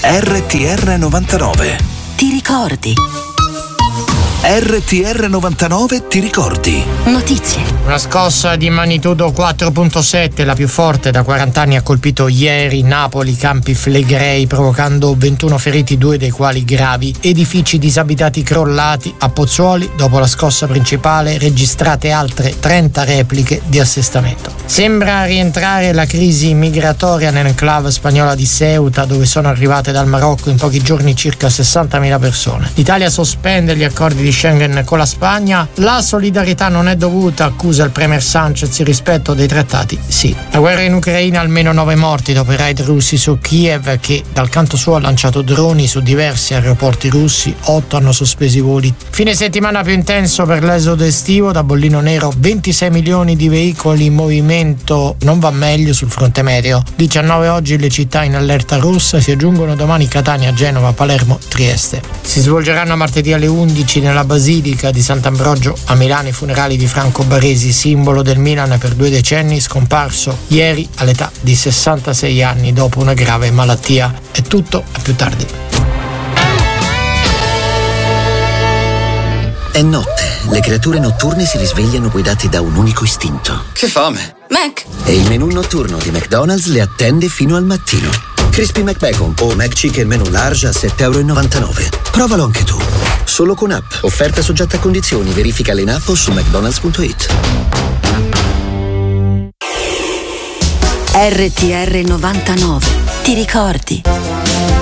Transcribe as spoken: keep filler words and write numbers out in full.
R T R novantanove. Ti ricordi? R T R novantanove ti ricordi? Notizie. Una scossa di magnitudo quattro virgola sette, la più forte da quaranta anni, ha colpito ieri Napoli, Campi Flegrei, provocando ventuno feriti, due dei quali gravi. Edifici disabitati crollati. A Pozzuoli, dopo la scossa principale, registrate altre trenta repliche di assestamento. Sembra rientrare la crisi migratoria nell'enclave spagnola di Ceuta, dove sono arrivate dal Marocco in pochi giorni circa sessantamila persone. L'Italia sospende gli accordi di Schengen con la Spagna. La solidarietà non è dovuta, accusa il premier Sanchez. Il rispetto dei trattati sì. La guerra in Ucraina, almeno nove morti dopo i raid russi su Kiev, che dal canto suo ha lanciato droni su diversi aeroporti russi. Otto hanno sospeso i voli. Fine settimana più intenso per l'esodo estivo. Da bollino nero, ventisei milioni di veicoli in movimento. Non va meglio sul fronte meteo. diciannove oggi le città in allerta rossa, si aggiungono domani Catania, Genova, Palermo, Trieste. Si svolgeranno martedì alle undici nella Basilica di Sant'Ambrogio a Milano i funerali di Franco Baresi, simbolo del Milan per due decenni, scomparso ieri all'età di sessantasei anni dopo una grave malattia. È tutto, a più tardi. È notte, le creature notturne si risvegliano guidate da un unico istinto. Che fame! Mac! E il menù notturno di McDonald's le attende fino al mattino. Crispy McBacon o McChicken menù large a sette virgola novantanove euro. Provalo anche tu. Solo con app. Offerta soggetta a condizioni. Verifica in app o su mcdonalds punto it. R T R novantanove. Ti ricordi?